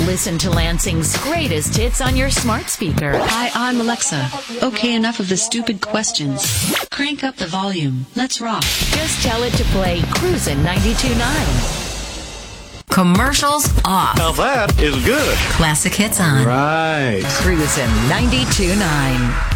Listen to Lansing's greatest hits on your smart speaker. Hi, I'm Alexa. Okay, enough of the stupid questions. Crank up the volume. Let's rock. Just tell it to play Cruisin' 92.9. Commercials off. Now that is good. Classic hits on. Right. Cruisin' 92.9.